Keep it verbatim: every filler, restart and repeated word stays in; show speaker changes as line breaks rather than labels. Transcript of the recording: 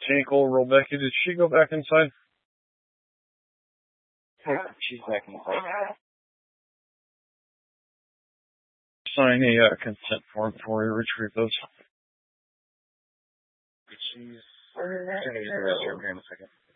Tinkle, Rebecca, did she go back inside?
She's back inside.
Sign a uh, consent form before we retrieve those.
She's going to use the restroom here in a second.